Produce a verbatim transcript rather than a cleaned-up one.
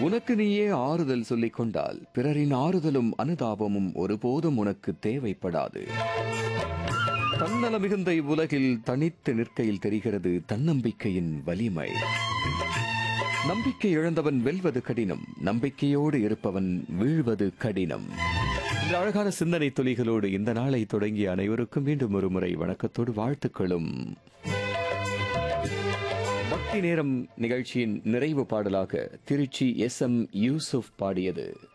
உனக்கு நீயே ஆறுதல் சொல்லிக் கொண்டால் பிறரின் ஆறுதலும் அனுதாபமும் ஒருபோதும் உனக்கு தேவைப்படாது. தன்னல மிகுந்த இவ்வுலகில் தனித்து நிற்கையில் தெரிகிறது தன்னம்பிக்கையின் வலிமை. நம்பிக்கை இழந்தவன் வெல்வது கடினம், நம்பிக்கையோடு இருப்பவன் வீழ்வது கடினம். இந்த அழகான சிந்தனை துளிகளோடு இந்த நாளை தொடங்கிய அனைவருக்கும் மீண்டும் ஒரு முறை வணக்கத்தோடு வாழ்த்துக்களும். பக்தி நேரம் நிகழ்ச்சியின் நிறைவு பாடலாக திருச்சி எஸ் எம் யூசுப் பாடியது